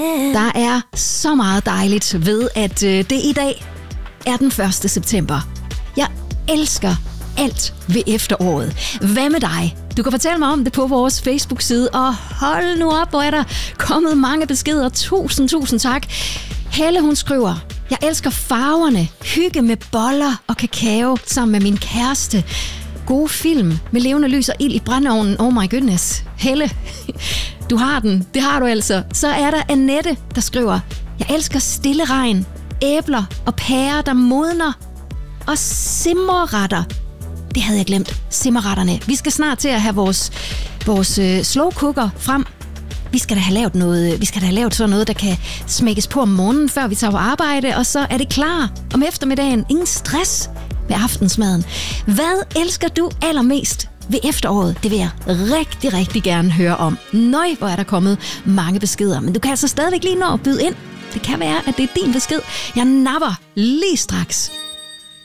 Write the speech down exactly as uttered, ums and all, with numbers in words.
Der er så meget dejligt ved, at øh, det i dag er den første september. Jeg elsker alt ved efteråret. Hvad med dig? Du kan fortælle mig om det på vores Facebook-side, og hold nu op, hvor er der kommet mange beskeder. Tusind, tusind tak. Helle, hun skriver: jeg elsker farverne, hygge med boller og kakao sammen med min kæreste. Gode film med levende lys og ild i brændeovnen. Oh my goodness. Helle, du har den. Det har du altså. Så er der Annette, der skriver: jeg elsker stille regn, æbler og pærer, der modner, og simmerretter. Det havde jeg glemt. Simmerretterne. Vi skal snart til at have vores, vores øh, slow cooker frem. Vi skal da have lavet noget, vi skal da have lavet sådan noget, der kan smækkes på om morgenen, før vi tager på arbejde, og så er det klar om eftermiddagen. Ingen stress med aftensmaden. Hvad elsker du allermest ved efteråret? Det vil jeg rigtig, rigtig gerne høre om. Nøj, hvor er der kommet mange beskeder, men du kan altså stadigvæk lige nå at byde ind. Det kan være, at det er din besked. Jeg napper lige straks.